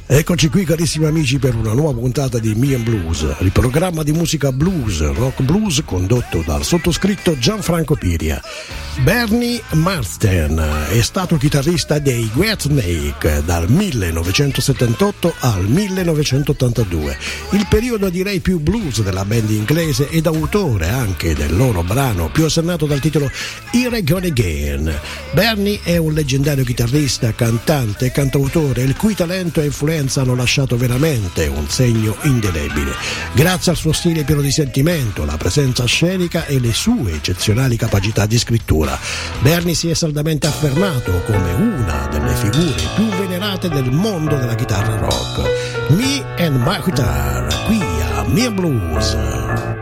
Eccoci qui carissimi amici per una nuova puntata di Me and Blues, il programma di musica blues, rock blues condotto dal sottoscritto Gianfranco Piria. Bernie Marsden è stato chitarrista dei Whitesnake dal 1978 al 1982, il periodo direi più blues della band inglese ed autore anche del loro brano più osannato dal titolo Here I Go Again. Bernie è un leggendario chitarrista, cantante e cantautore il cui talento e influenza hanno lasciato veramente un segno indelebile. Grazie al suo stile pieno di sentimento, la presenza scenica e le sue eccezionali capacità di scrittura, Bernie si è saldamente affermato come una delle figure più venerate del mondo della chitarra rock. Me and My Guitar, qui a Me and Blues.